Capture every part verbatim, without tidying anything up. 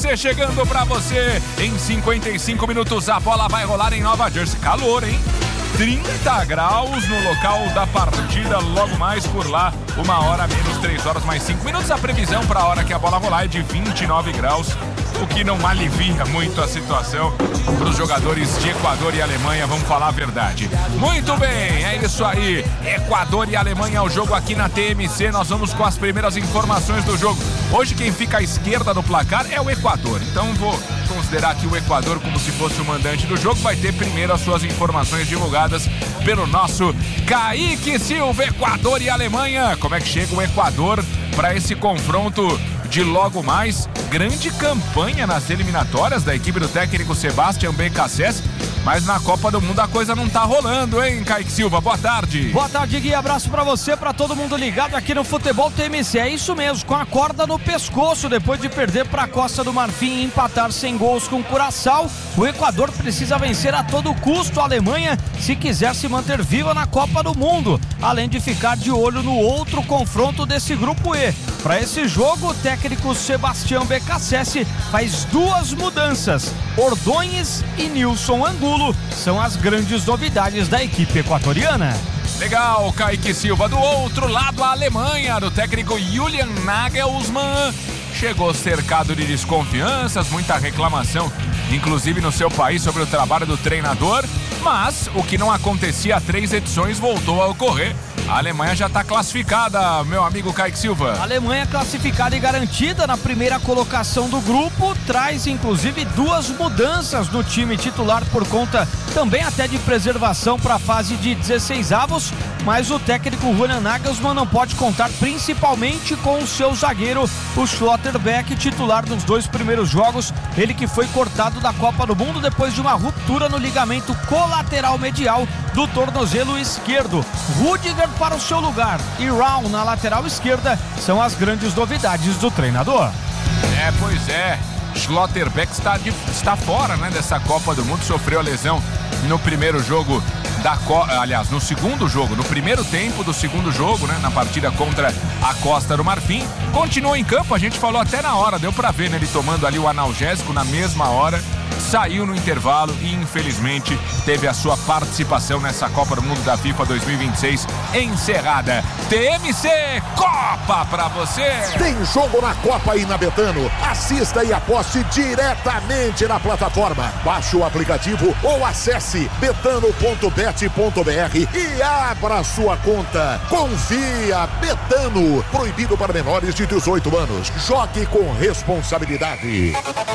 C chegando pra você. Em cinquenta e cinco minutos a bola vai rolar em Nova Jersey. Calor, hein? trinta graus no local da partida, logo mais por lá, uma hora menos três horas mais cinco minutos. A previsão para a hora que a bola rolar é de vinte e nove graus, o que não alivia muito a situação para os jogadores de Equador e Alemanha, vamos falar a verdade. Muito bem, é isso aí. Equador e Alemanha, o jogo aqui na T M C. Nós vamos com as primeiras informações do jogo. Hoje quem fica à esquerda do placar é o Equador, então vou considerar aqui o Equador como se fosse o mandante do jogo. Vai ter primeiro as suas informações divulgadas pelo nosso Kaique Silva. Equador e Alemanha, como é que chega o Equador para esse confronto de logo mais? Grande campanha nas eliminatórias da equipe do técnico Sebastião Becassese, mas na Copa do Mundo a coisa não tá rolando, hein, Kaique Silva? Boa tarde. Boa tarde, Gui. Abraço pra você, pra todo mundo ligado aqui no Futebol T M C. É isso mesmo, com a corda no pescoço, depois de perder pra Costa do Marfim e empatar sem gols com Curaçao, o Equador precisa vencer a todo custo a Alemanha se quiser se manter viva na Copa do Mundo, além de ficar de olho no outro confronto desse grupo E. Para esse jogo, o técnico Sebastião Becassese faz duas mudanças. Ordonhes e Nilson Angulo são as grandes novidades da equipe equatoriana. Legal, Kaique Silva. Do outro lado, a Alemanha, do técnico Julian Nagelsmann, chegou cercado de desconfianças, muita reclamação, inclusive no seu país, sobre o trabalho do treinador, mas o que não acontecia há três edições voltou a ocorrer. A Alemanha já está classificada, meu amigo Kaique Silva. A Alemanha classificada e garantida na primeira colocação do grupo, traz inclusive duas mudanças no time titular por conta também até de preservação para a fase de dezesseis avos, mas o técnico Julian Nagelsmann não pode contar principalmente com o seu zagueiro, o Schlotterbeck, titular nos dois primeiros jogos, ele que foi cortado da Copa do Mundo depois de uma ruptura no ligamento colateral medial do tornozelo esquerdo. Rudiger para o seu lugar e Raul na lateral esquerda são as grandes novidades do treinador. É, pois é, Schlotterbeck está, de, está fora, né, dessa Copa do Mundo, sofreu a lesão no primeiro jogo da Co... aliás, no segundo jogo, no primeiro tempo do segundo jogo, né, na partida contra a Costa do Marfim. Continuou em campo, a gente falou até na hora, deu pra ver, né, ele tomando ali o analgésico na mesma hora, saiu no intervalo e infelizmente teve a sua participação nessa Copa do Mundo da FIFA dois mil e vinte e seis encerrada. T M C Copa pra você. Tem jogo na Copa e na Betano. Assista e aposte diretamente na plataforma. Baixe o aplicativo ou acesse betano ponto bet ponto br e abra sua conta. Confia, Betano. Proibido para menores de dezoito anos. Jogue com responsabilidade.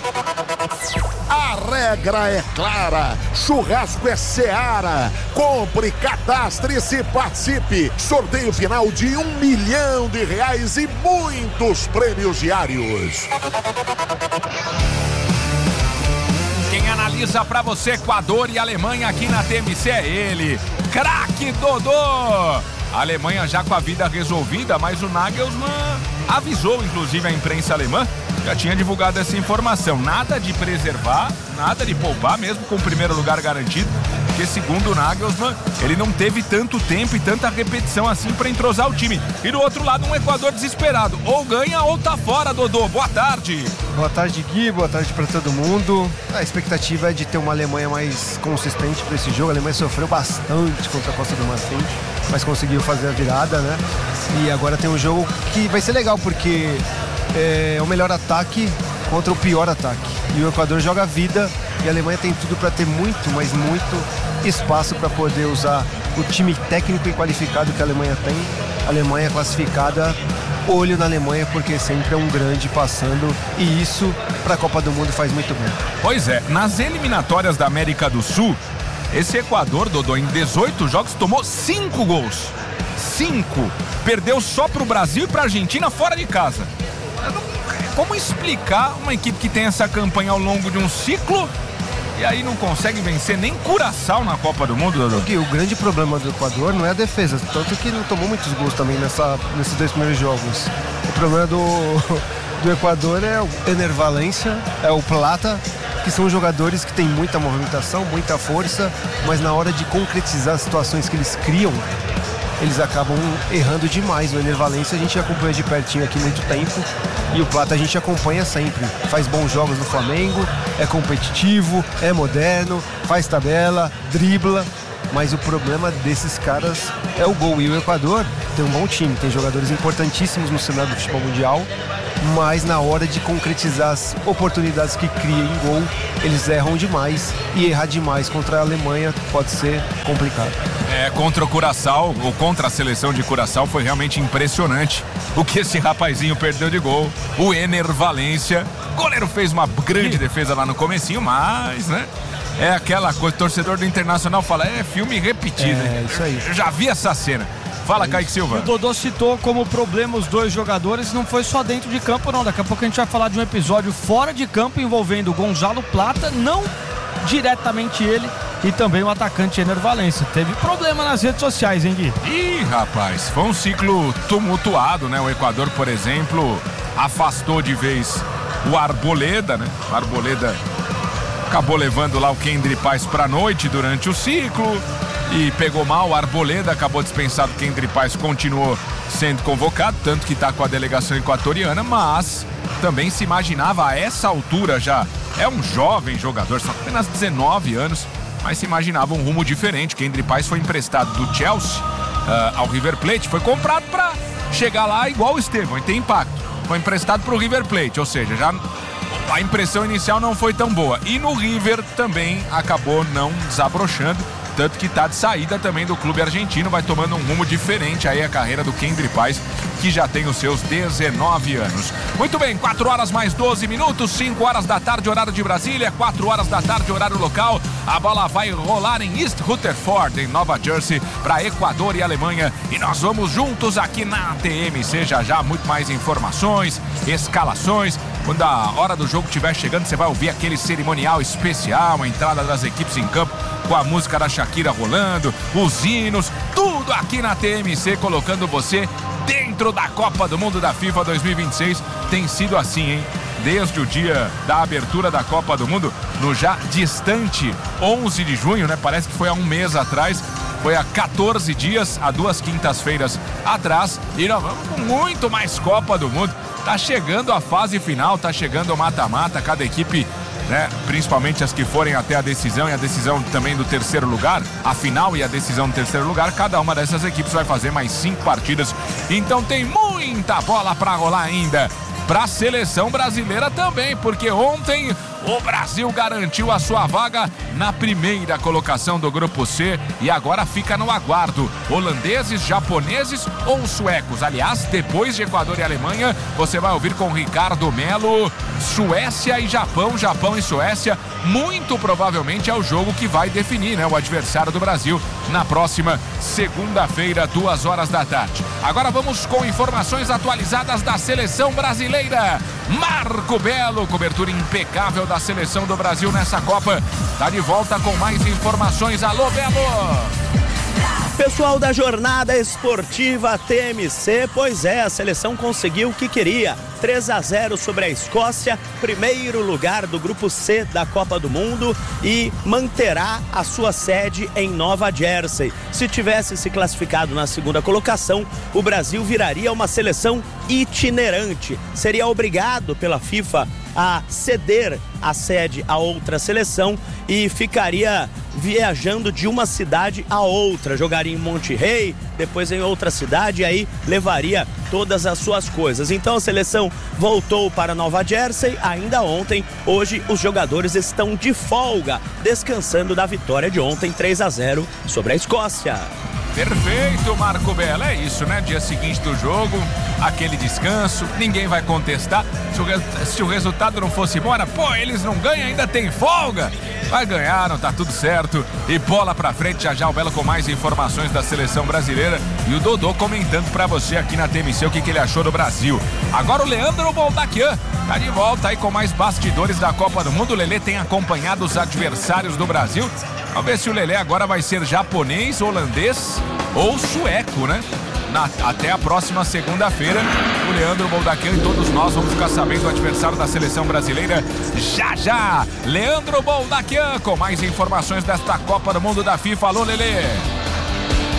A regra é clara, churrasco é Seara. Compre, cadastre-se e participe. Sorteio final de um milhão de reais e muitos prêmios diários. Quem analisa pra você Equador e Alemanha aqui na T M C é ele, craque Dodô. A Alemanha já com a vida resolvida, mas o Nagelsmann avisou inclusive a imprensa alemã, já tinha divulgado essa informação, nada de preservar, nada de poupar, mesmo com o primeiro lugar garantido, porque segundo o Nagelsmann, ele não teve tanto tempo e tanta repetição assim para entrosar o time. E do outro lado, um Equador desesperado, ou ganha ou tá fora, Dodô. Boa tarde. Boa tarde, Gui, boa tarde para todo mundo. A expectativa é de ter uma Alemanha mais consistente para esse jogo. A Alemanha sofreu bastante contra a Costa do Marfim, mas conseguiu fazer a virada, né? E agora tem um jogo que vai ser legal, porque é o melhor ataque contra o pior ataque. E o Equador joga a vida e a Alemanha tem tudo para ter muito, mas muito espaço para poder usar o time técnico e qualificado que a Alemanha tem. A Alemanha classificada, olho na Alemanha, porque sempre é um grande passando, e isso para a Copa do Mundo faz muito bem. Pois é, nas eliminatórias da América do Sul, esse Equador, Dodô, em dezoito jogos tomou cinco gols. cinco. Perdeu só pro Brasil e pra Argentina fora de casa. Como explicar uma equipe que tem essa campanha ao longo de um ciclo e aí não consegue vencer nem Curaçao na Copa do Mundo, Dodô? Gui, o grande problema do Equador não é a defesa, tanto que não tomou muitos gols também nessa, nesses dois primeiros jogos. O problema do, do Equador é o Ener Valencia, é o Plata, que são jogadores que têm muita movimentação, muita força, mas na hora de concretizar as situações que eles criam, eles acabam errando demais. O Ener Valencia a gente acompanha de pertinho aqui muito tempo, e o Plata a gente acompanha sempre. Faz bons jogos no Flamengo, é competitivo, é moderno, faz tabela, dribla, mas o problema desses caras é o gol. E o Equador tem um bom time, tem jogadores importantíssimos no cenário do futebol mundial, mas na hora de concretizar as oportunidades que cria em gol, eles erram demais, e errar demais contra a Alemanha pode ser complicado. É, contra o Curaçao, ou contra a seleção de Curaçao, foi realmente impressionante o que esse rapazinho perdeu de gol. O Ener Valencia, o goleiro fez uma grande defesa lá no comecinho, mas, né, é aquela coisa, o torcedor do Internacional fala, é filme repetido. É, isso aí. Eu já vi essa cena. Fala, Kaique Silva. O Dodô citou como problema os dois jogadores, não foi só dentro de campo não, daqui a pouco a gente vai falar de um episódio fora de campo envolvendo o Gonzalo Plata, não diretamente ele, e também o atacante Ener Valencia. Teve problema nas redes sociais, hein, Gui? Ih, rapaz, foi um ciclo tumultuado, né? O Equador, por exemplo, afastou de vez o Arboleda, né? O Arboleda acabou levando lá o Kendry Paz pra noite durante o ciclo e pegou mal. O Arboleda acabou dispensado, o Kendry Paz continuou sendo convocado, tanto que tá com a delegação equatoriana, mas também se imaginava a essa altura já, é um jovem jogador, só apenas dezenove anos, mas se imaginava um rumo diferente. Kendry Paz foi emprestado do Chelsea uh, ao River Plate, foi comprado para chegar lá igual o Estevão e ter impacto. Foi emprestado para o River Plate, ou seja, já a impressão inicial não foi tão boa. E no River também acabou não desabrochando, tanto que tá de saída também do clube argentino, vai tomando um rumo diferente aí a carreira do Kendry Paz, que já tem os seus dezenove anos. Muito bem, quatro horas mais doze minutos, cinco horas da tarde, horário de Brasília, quatro horas da tarde, horário local. A bola vai rolar em East Rutherford, em Nova Jersey, para Equador e Alemanha. E nós vamos juntos aqui na T M C, já já muito mais informações, escalações. Quando a hora do jogo estiver chegando, você vai ouvir aquele cerimonial especial, a entrada das equipes em campo, com a música da Shakira rolando, os hinos, tudo aqui na T M C, colocando você dentro da Copa do Mundo da FIFA dois mil e vinte e seis. Tem sido assim, hein? Desde o dia da abertura da Copa do Mundo, no já distante onze de junho, né? Parece que foi há um mês atrás, foi há quatorze dias, há duas quintas-feiras atrás, e nós vamos com muito mais Copa do Mundo. Tá chegando a fase final, tá chegando o mata-mata, cada equipe, né, principalmente as que forem até a decisão e a decisão também do terceiro lugar, a final e a decisão do terceiro lugar, cada uma dessas equipes vai fazer mais cinco partidas, então tem muita bola pra rolar ainda pra seleção brasileira também, porque ontem o Brasil garantiu a sua vaga na primeira colocação do Grupo C e agora fica no aguardo. Holandeses, japoneses ou suecos? Aliás, depois de Equador e Alemanha, você vai ouvir com Ricardo Melo, Suécia e Japão, Japão e Suécia. Muito provavelmente é o jogo que vai definir, né, o adversário do Brasil na próxima segunda-feira, duas horas da tarde. Agora vamos com informações atualizadas da seleção brasileira. Marco Belo, cobertura impecável da seleção do Brasil nessa Copa, tá de volta com mais informações. Alô, Belo! Pessoal da Jornada Esportiva T M C, pois é, a seleção conseguiu o que queria. três a zero sobre a Escócia, primeiro lugar do Grupo C da Copa do Mundo, e manterá a sua sede em Nova Jersey. Se tivesse se classificado na segunda colocação, o Brasil viraria uma seleção itinerante. Seria obrigado pela FIFA a ceder a sede a outra seleção e ficaria viajando de uma cidade a outra, jogaria em Monterrey, depois em outra cidade, e aí levaria todas as suas coisas. Então a seleção voltou para Nova Jersey ainda ontem. Hoje os jogadores estão de folga, descansando da vitória de ontem, três a zero sobre a Escócia. Perfeito, Marco Belo, é isso, né? Dia seguinte do jogo, aquele descanso, ninguém vai contestar. Se o, res... se o resultado não fosse embora, pô, eles não ganham, ainda tem folga. Vai ganhar, não tá tudo certo. E bola pra frente, já já o Belo com mais informações da seleção brasileira. E o Dodô comentando pra você aqui na T M C o que, que ele achou do Brasil. Agora o Leandro Boldaquian tá de volta aí com mais bastidores da Copa do Mundo. O Lelê tem acompanhado os adversários do Brasil. Vamos ver se o Lelê agora vai ser japonês, holandês ou sueco, né? Na, até a próxima segunda-feira, o Leandro Boldaquian e todos nós vamos ficar sabendo o adversário da seleção brasileira já já. Leandro Boldaquian com mais informações desta Copa do Mundo da FIFA. Alô, Lelê!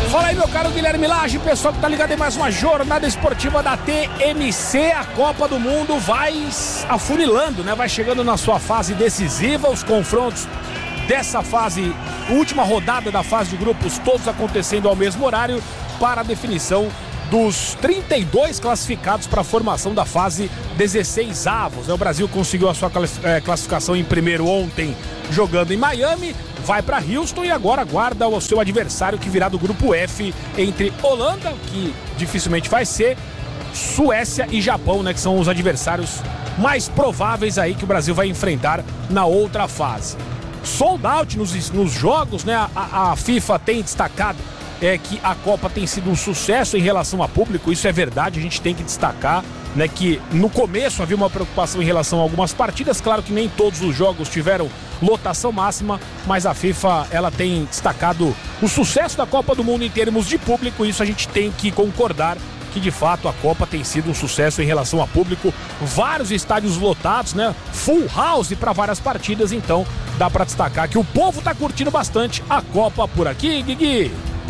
Fala aí, meu caro Guilherme Lage, pessoal que tá ligado em mais uma jornada esportiva da T M C. A Copa do Mundo vai afunilando, né? Vai chegando na sua fase decisiva, os confrontos dessa fase, última rodada da fase de grupos, todos acontecendo ao mesmo horário para a definição dos trinta e dois classificados para a formação da fase dezesseis avos. O Brasil conseguiu a sua classificação em primeiro ontem, jogando em Miami, vai para Houston e agora aguarda o seu adversário que virá do grupo F entre Holanda, que dificilmente vai ser, Suécia e Japão, né, que são os adversários mais prováveis aí que o Brasil vai enfrentar na outra fase. Sold out nos, nos jogos, né? A, a FIFA tem destacado é que a Copa tem sido um sucesso em relação a público, isso é verdade, a gente tem que destacar, né, que no começo havia uma preocupação em relação a algumas partidas, claro que nem todos os jogos tiveram lotação máxima, mas a FIFA ela tem destacado o sucesso da Copa do Mundo em termos de público, isso a gente tem que concordar que de fato a Copa tem sido um sucesso em relação a público, vários estádios lotados, né, full house para várias partidas, então dá para destacar que o povo tá curtindo bastante a Copa por aqui, Guigui.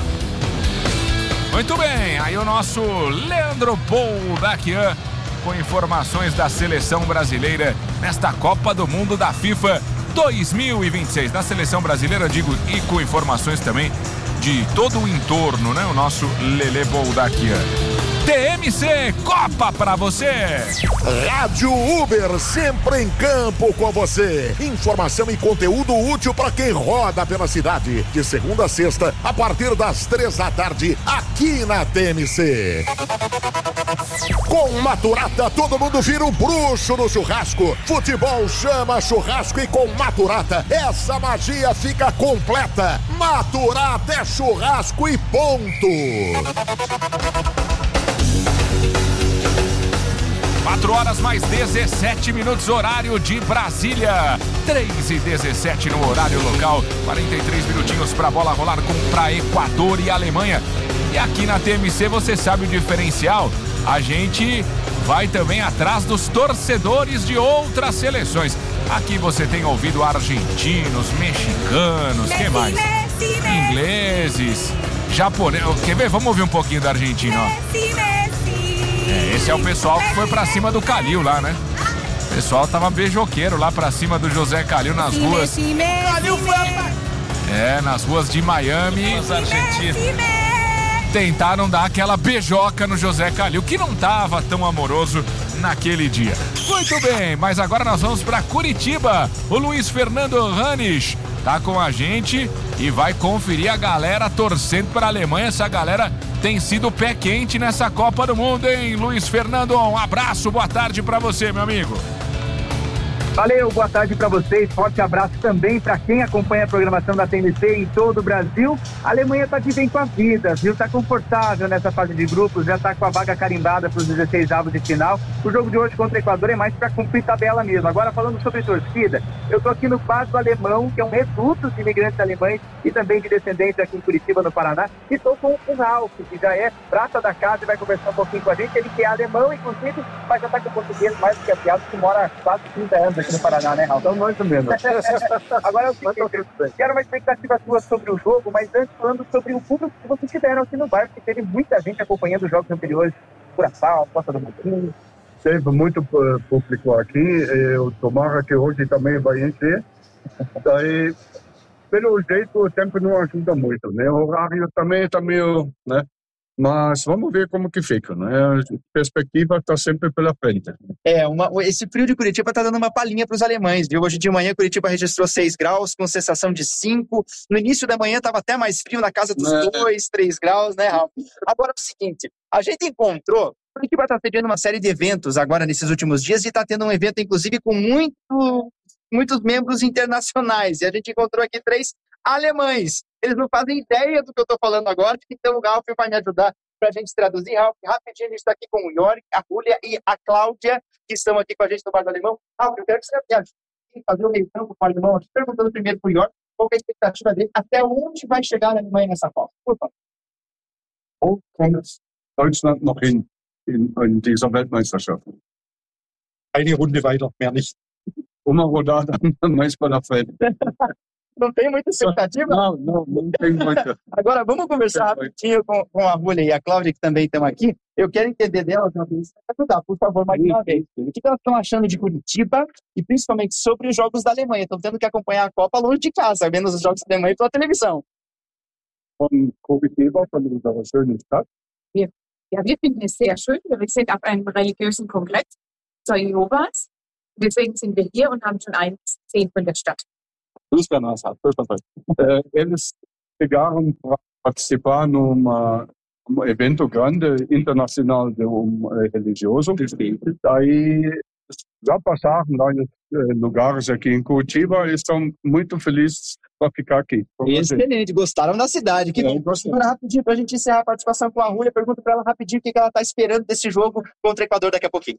Muito bem, aí o nosso Leandro Boldaquian com informações da seleção brasileira nesta Copa do Mundo da FIFA dois mil e vinte e seis. Da seleção brasileira, digo, e com informações também de todo o entorno, né? O nosso Lele Boldaquian. T M C Copa pra você. Rádio Uber, sempre em campo com você. Informação e conteúdo útil para quem roda pela cidade. De segunda a sexta, a partir das três da tarde, aqui na T M C. Com Maturata, todo mundo vira um bruxo no churrasco. Futebol chama churrasco e com Maturata, essa magia fica completa. Maturata é churrasco e ponto. quatro horas mais dezessete minutos, horário de Brasília. três e dezessete no horário local. quarenta e três minutinhos pra bola rolar contra Equador e Alemanha. E aqui na T M C você sabe o diferencial. A gente vai também atrás dos torcedores de outras seleções. Aqui você tem ouvido argentinos, mexicanos, que mais? Messi, Messi. Ingleses, japoneses. Quer ver? Vamos ouvir um pouquinho do argentino, ó. Messi, Messi. É, esse é o pessoal que foi pra cima do Calil lá, né? O pessoal tava beijoqueiro lá pra cima do José Calil nas ruas. Messi, Messi, Calil foi É, nas ruas de Miami. Os argentinos tentaram dar aquela beijoca no José Calil, que não tava tão amoroso naquele dia. Muito bem, mas agora nós vamos para Curitiba. O Luiz Fernando Ranis tá com a gente e vai conferir a galera torcendo para a Alemanha. Essa galera tem sido pé quente nessa Copa do Mundo, hein, Luiz Fernando? Um abraço, boa tarde para você, meu amigo. Valeu, boa tarde para vocês, forte abraço também para quem acompanha a programação da T M C em todo o Brasil. A Alemanha tá de bem com a vida, viu? Tá confortável nessa fase de grupos, já tá com a vaga carimbada para os dezesseis avos de final. O jogo de hoje contra o Equador é mais para cumprir tabela mesmo. Agora, falando sobre torcida, eu tô aqui no Paço Alemão, que é um reduto de imigrantes alemães e também de descendentes aqui em Curitiba, no Paraná, e tô com o Ralf, que já é prata da casa e vai conversar um pouquinho com a gente. Ele que é alemão, inclusive, mas já tá com português mais do que afiado, que mora há quase trinta anos aqui no Paraná, né, Raul? Então, nós mesmo. Agora, eu quero uma expectativa sua sobre o jogo, mas antes falando sobre o público que vocês tiveram aqui no bairro, porque teve muita gente acompanhando os jogos anteriores, Curaçao, Costa do Mundo. Teve muito público aqui, eu tomara que hoje também vai encher. Daí, pelo jeito, o tempo não ajuda muito, né? O horário também está meio, né? Mas vamos ver como que fica, né? A perspectiva está sempre pela frente. É, uma, esse frio de Curitiba está dando uma palhinha para os alemães, viu? Hoje de manhã Curitiba registrou seis graus, com sensação de cinco. No início da manhã estava até mais frio, na casa dos É. dois, três graus, né, Raul? Agora é o seguinte, a gente encontrou, Curitiba está sediando uma série de eventos agora nesses últimos dias e está tendo um evento, inclusive, com muito, muitos membros internacionais. E a gente encontrou aqui três alemães. Eles não fazem ideia do que eu estou falando agora, então o Ralf vai me ajudar para a gente traduzir. Ralf, rapidinho, a gente está aqui com o York, a Júlia e a Cláudia, que estão aqui com a gente no Bar do Alemão. Ralf, eu quero que você me ajude a fazer o meio campo com o Alemão, perguntando primeiro para o York qual é a expectativa dele, até onde vai chegar a Alemanha nessa Copa. Por favor. Wo kommt Deutschland noch hin in, in dieser Weltmeisterschaft? Eine Runde weiter, mehr nicht. Uma rodada mais para frente. Não tem muita expectativa? Não, não, não tem muita. Agora, vamos conversar rapidinho com, com a Rúlia e a Cláudia, que também estão aqui. Eu quero entender delas, por favor, mais uma vez. O que elas estão achando de Curitiba e principalmente sobre os jogos da Alemanha? Estão tendo que acompanhar a Copa longe de casa, vendo os jogos da Alemanha pela televisão. Von Curitiba, von unserer schönen Stadt. Ja, wir finden es sehr schön. Wir sind auf einem religiösen Kongress zur Jehovas. Deswegen sind wir hier und haben schon eins gesehen von der Stadt. Eles pegaram para participar num um evento grande internacional de um religioso. Daí já passaram vários lugares aqui em Curitiba e estão muito felizes para ficar aqui. Excelente, gostaram da cidade. Que é, agora, rapidinho, para a gente encerrar a participação com a Rúlia, pergunto para ela rapidinho o que ela está esperando desse jogo contra o Equador daqui a pouquinho.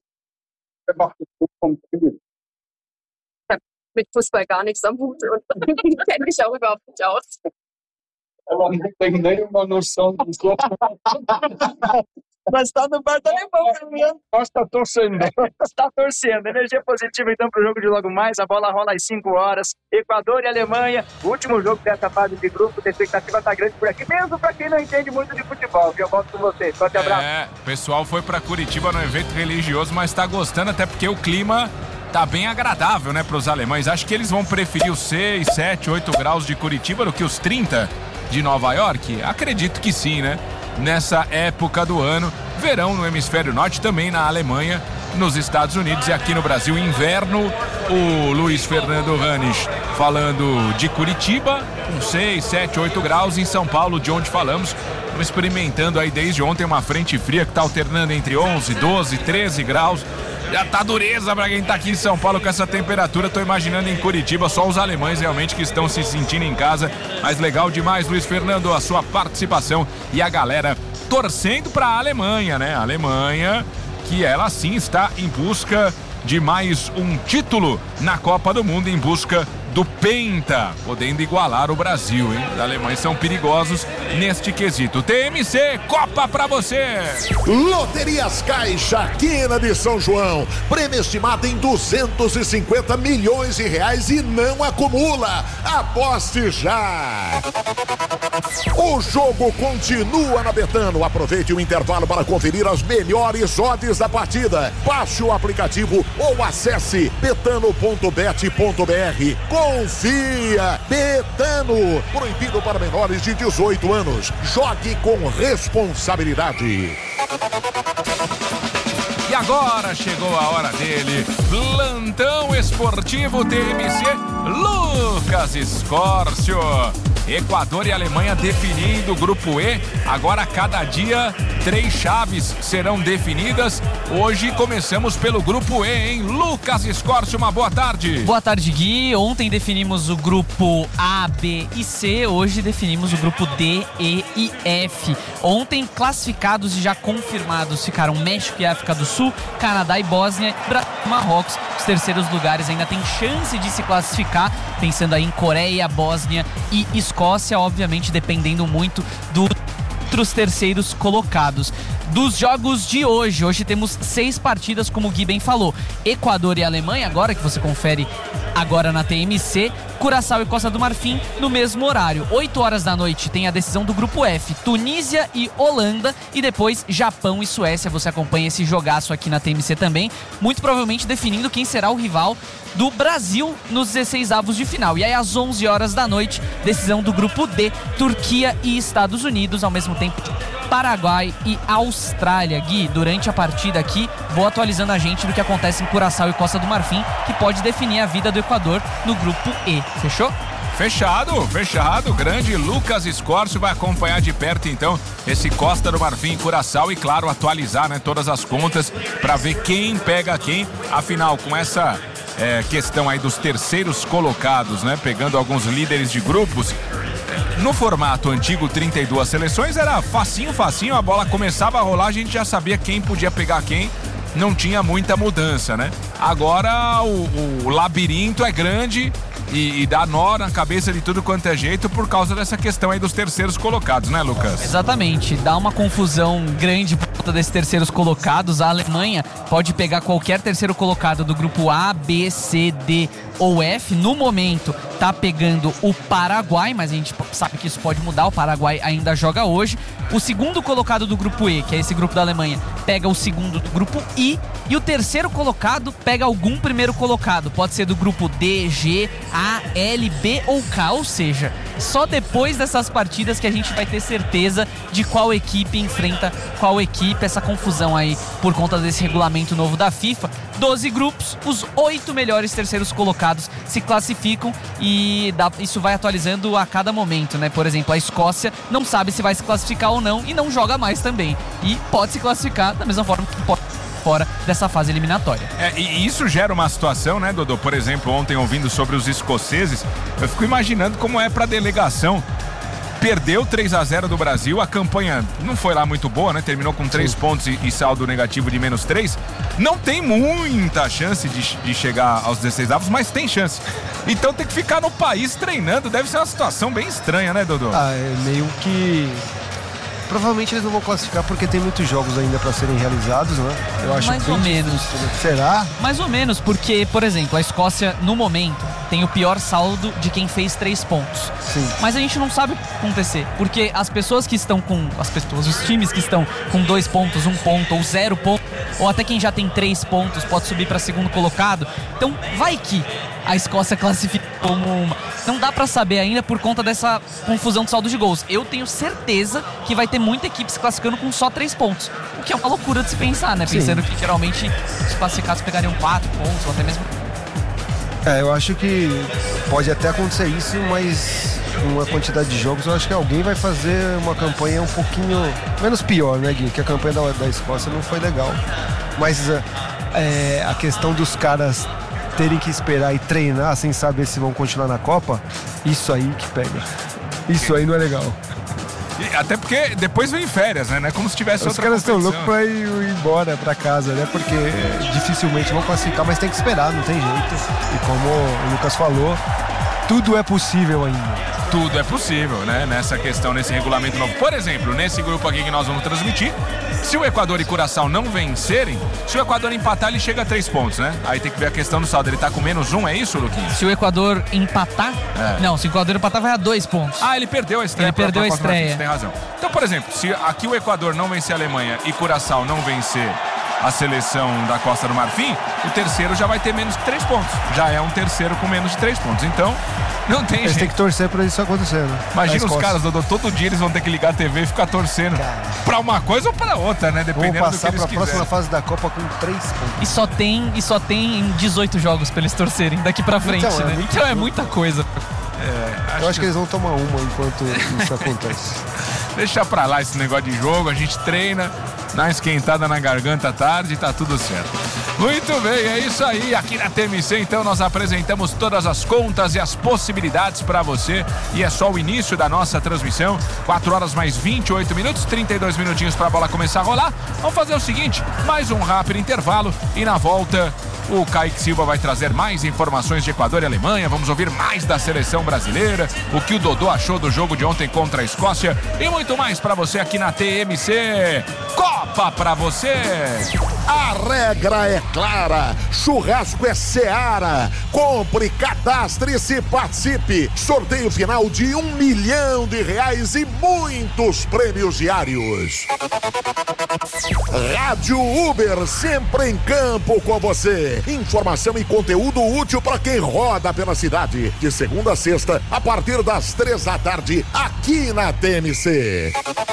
Mit Fußball gar nichts am Hut und ich kenne mich auch überhaupt nicht aus. Ela não tem nenhuma noção do jogo. Mas está no bar da Alemanha. Mas está torcendo. Está torcendo. Energia positiva então para o jogo de logo mais. A bola rola às cinco horas. Equador e Alemanha. O último jogo dessa fase de grupo. A expectativa está grande por aqui. Mesmo para quem não entende muito de futebol. Que eu volto com vocês. Forte abraço. É, o pessoal foi para Curitiba no evento religioso, mas está gostando até porque o clima tá bem agradável, né, para os alemães. Acho que eles vão preferir os seis, sete, oito graus de Curitiba do que os trinta de Nova York. Acredito que sim, né? Nessa época do ano, verão no hemisfério norte, também na Alemanha, nos Estados Unidos e aqui no Brasil, inverno. O Luiz Fernando Ranes falando de Curitiba, com seis, sete, oito graus. Em São Paulo, de onde falamos, estamos experimentando aí desde ontem uma frente fria que está alternando entre onze, doze, treze graus. Já tá dureza pra quem tá aqui em São Paulo com essa temperatura. Tô imaginando em Curitiba só os alemães realmente que estão se sentindo em casa. Mas legal demais, Luiz Fernando, a sua participação e a galera torcendo pra Alemanha, né? A Alemanha, que ela sim está em busca de mais um título na Copa do Mundo, em busca do Penta, podendo igualar o Brasil, hein? Os alemães são perigosos neste quesito. T M C, Copa pra você! Loterias Caixa, Quina de São João. Prêmio estimado em duzentos e cinquenta milhões de reais e não acumula. Aposte já! O jogo continua na Betano. Aproveite o intervalo para conferir as melhores odds da partida. Baixe o aplicativo ou acesse betano ponto bet ponto br. Confia! Betano! Proibido para menores de dezoito anos. Jogue com responsabilidade. E agora chegou a hora dele. Plantão Esportivo T M C, Lucas Escórcio. Equador e Alemanha definindo o grupo E. Agora, cada dia, três chaves serão definidas. Hoje começamos pelo grupo E, hein? Lucas Escórcio, uma boa tarde. Boa tarde, Gui. Ontem definimos o grupo A, B e C. Hoje definimos o grupo D, E e F. Ontem, classificados e já confirmados ficaram México e África do Sul, Canadá e Bósnia, Brasil e Marrocos. Os terceiros lugares ainda têm chance de se classificar, pensando aí em Coreia, Bósnia e Escócia, obviamente dependendo muito dos outros terceiros colocados. Dos jogos de hoje, hoje temos seis partidas, como o Gui bem falou. Equador e Alemanha, agora que você confere agora na T M C, Curaçao e Costa do Marfim no mesmo horário. oito horas da noite tem a decisão do grupo F, Tunísia e Holanda, e depois Japão e Suécia. Você acompanha esse jogaço aqui na T M C também, muito provavelmente definindo quem será o rival do Brasil nos dezesseis avos de final. E aí às onze horas da noite, decisão do grupo D, Turquia e Estados Unidos, ao mesmo tempo Paraguai e Austrália. Gui, durante a partida aqui, vou atualizando a gente do que acontece em Curaçao e Costa do Marfim, que pode definir a vida do Equador no grupo E. Fechou? Fechado, fechado. Grande Lucas Escórcio vai acompanhar de perto, então, esse Costa do Marfim, Curaçao e, claro, atualizar, né, todas as contas para ver quem pega quem. Afinal, com essa é, questão aí dos terceiros colocados, né, pegando alguns líderes de grupos, no formato antigo, trinta e duas seleções, era facinho, facinho, a bola começava a rolar, a gente já sabia quem podia pegar quem, não tinha muita mudança, né? Agora o, o labirinto é grande e, e dá nó na cabeça de tudo quanto é jeito por causa dessa questão aí dos terceiros colocados, né, Lucas? Exatamente, dá uma confusão grande por conta desses terceiros colocados. A Alemanha pode pegar qualquer terceiro colocado do grupo A, B, C, D ou F. No momento tá pegando o Paraguai, mas a gente sabe que isso pode mudar, o Paraguai ainda joga hoje. O segundo colocado do grupo E, que é esse grupo da Alemanha, pega o segundo do grupo I, e o terceiro colocado pega algum primeiro colocado, pode ser do grupo D, G, A, L, B ou K, ou seja, só depois dessas partidas que a gente vai ter certeza de qual equipe enfrenta qual equipe. Essa confusão aí por conta desse regulamento novo da FIFA. doze grupos, os oito melhores terceiros colocados se classificam e dá, isso vai atualizando a cada momento, né? Por exemplo, a Escócia não sabe se vai se classificar ou não e não joga mais também. E pode se classificar da mesma forma que pode fora dessa fase eliminatória. É, e isso gera uma situação, né, Dodô? Por exemplo, ontem ouvindo sobre os escoceses, eu fico imaginando como é pra delegação. Perdeu três a zero do Brasil, a campanha não foi lá muito boa, né? Terminou com três pontos e, e saldo negativo de menos três. Não tem muita chance de, de chegar aos dezesseis avos, mas tem chance. Então tem que ficar no país treinando. Deve ser uma situação bem estranha, né, Dodô? Ah, é meio que... Provavelmente eles não vão classificar porque tem muitos jogos ainda para serem realizados, né? Eu acho Mais ou menos. Difícil. Será? Mais ou menos, porque, por exemplo, a Escócia, no momento, tem o pior saldo de quem fez três pontos. Sim. Mas a gente não sabe o que vai acontecer, porque as pessoas que estão com... As pessoas, os times que estão com dois pontos, um ponto ou zero ponto, ou até quem já tem três pontos pode subir para segundo colocado. Então, vai que a Escócia classifica como uma. Não dá pra saber ainda por conta dessa confusão de saldo de gols. Eu tenho certeza que vai ter muita equipe se classificando com só três pontos. O que é uma loucura de se pensar, né? Sim. Pensando que geralmente os classificados pegariam quatro pontos ou até mesmo... É, eu acho que pode até acontecer isso, mas com uma quantidade de jogos, eu acho que alguém vai fazer uma campanha um pouquinho menos pior, né, Gui? Que a campanha da, da Escócia não foi legal. Mas é, a questão dos caras terem que esperar e treinar sem saber se vão continuar na Copa, isso aí que pega. Isso aí não é legal. E até porque depois vem férias, né? Não é como se tivesse Os outra caras estão competição. loucos pra ir embora pra casa, né? Porque dificilmente vão classificar, mas tem que esperar, não tem jeito. E como o Lucas falou, tudo é possível ainda. Tudo é possível, né? Nessa questão, nesse regulamento novo. Por exemplo, nesse grupo aqui que nós vamos transmitir, se o Equador e Curaçao não vencerem, se o Equador empatar, ele chega a três pontos, né? Aí tem que ver a questão do saldo. Ele tá com menos um, é isso, Luquinhas? Se o Equador empatar... É. Não, se o Equador empatar, vai a dois pontos. Ah, ele perdeu a estreia. Ele perdeu a estreia. Você tem razão. Então, por exemplo, se aqui o Equador não vencer a Alemanha e Curaçao não vencer a seleção da Costa do Marfim, o terceiro já vai ter menos de três pontos. Já é um terceiro com menos de três pontos. Então, não tem Eles jeito. têm que torcer pra isso acontecer, né? Imagina os caras, Dodô, todo dia eles vão ter que ligar a T V e ficar torcendo Cara. pra uma coisa ou pra outra, né? Dependendo Vão do que passar eles pra quiserem. próxima fase da Copa com três pontos. E só tem, e só tem dezoito jogos pra eles torcerem daqui pra frente, Então, é né? muito Então é jogo. muita coisa. É, Eu acho que eles vão tomar uma enquanto isso acontece. Deixa pra lá esse negócio de jogo, a gente treina, dá uma esquentada na garganta à tarde e tá tudo certo. Muito bem, é isso aí. Aqui na T M C, então, nós apresentamos todas as contas e as possibilidades pra você. E é só o início da nossa transmissão. quatro horas mais vinte e oito minutos, trinta e dois minutinhos pra bola começar a rolar. Vamos fazer o seguinte, mais um rápido intervalo e na volta... O Kaique Silva vai trazer mais informações de Equador e Alemanha. Vamos ouvir mais da seleção brasileira, o que o Dodô achou do jogo de ontem contra a Escócia e muito mais pra você aqui na T M C. Copa pra você! A regra é clara, churrasco é Seara. Compre, cadastre-se, participe. Sorteio final de um milhão de reais e muitos prêmios diários. Rádio Uber, sempre em campo com você. Informação e conteúdo útil para quem roda pela cidade. De segunda a sexta, a partir das três da tarde, aqui na T M C.